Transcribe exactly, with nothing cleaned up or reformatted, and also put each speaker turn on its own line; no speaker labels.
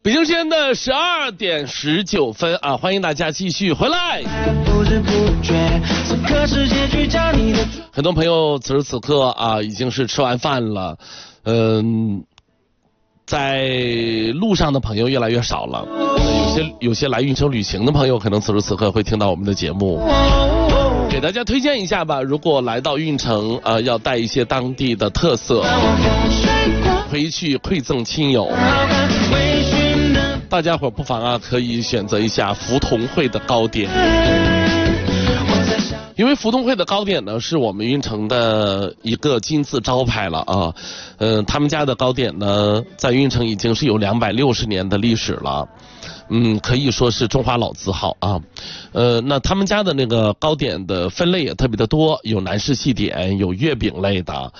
北京时间的十二点十九分啊，欢迎大家继续回来。很多朋友此时此刻啊，已经是吃完饭了，嗯，在路上的朋友越来越少了。有些有些来运城旅行的朋友，可能此时此刻会听到我们的节目。给大家推荐一下吧，如果来到运城，呃，要带一些当地的特色，回去馈赠亲友。大家伙不妨啊，可以选择一下福同会的糕点，因为福同会的糕点呢，是我们运城的一个金字招牌了啊。嗯、呃，他们家的糕点呢，在运城已经是有两百六十年的历史了。嗯，可以说是中华老字号啊。呃，那他们家的那个糕点的分类也特别的多，有南式细点，有月饼类的。